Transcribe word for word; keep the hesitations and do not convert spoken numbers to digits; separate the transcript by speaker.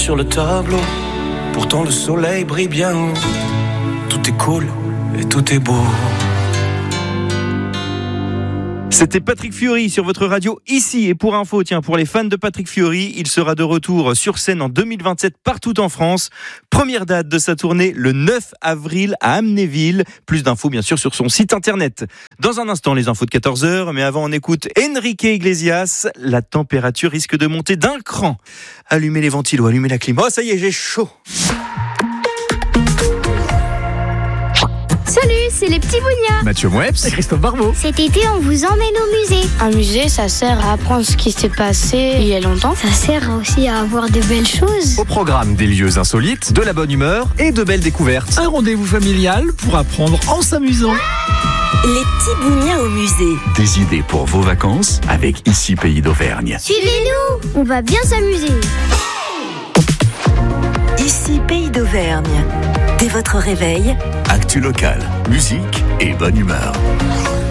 Speaker 1: sur le tableau. Pourtant le soleil brille bien haut. Tout est cool et tout est beau.
Speaker 2: C'était Patrick Fiori sur votre radio ici. Et pour info, tiens, pour les fans de Patrick Fiori, il sera de retour sur scène en deux mille vingt-sept partout en France. Première date de sa tournée le neuf avril à Amnéville. Plus d'infos bien sûr sur son site internet. Dans un instant, les infos de quatorze heures. Mais avant, on écoute Enrique Iglesias. La température risque de monter d'un cran. Allumez les ventilos, allumez la clim. Oh, ça y est, j'ai chaud.
Speaker 3: Salut, c'est les petits bougnats.
Speaker 4: Mathieu Moeps et Christophe Barbeau.
Speaker 3: Cet été, on vous emmène au musée. Un musée, ça sert à apprendre ce qui s'est passé il y a longtemps. Ça sert aussi à avoir de belles choses.
Speaker 4: Au programme, des lieux insolites, de la bonne humeur et de belles découvertes.
Speaker 5: Un rendez-vous familial pour apprendre en s'amusant.
Speaker 6: Les petits bougnats au musée.
Speaker 7: Des idées pour vos vacances avec Ici Pays d'Auvergne.
Speaker 3: Suivez-nous, on va bien s'amuser.
Speaker 6: Ici Pays d'Auvergne. Dès votre réveil,
Speaker 7: Actu locale, musique et bonne humeur.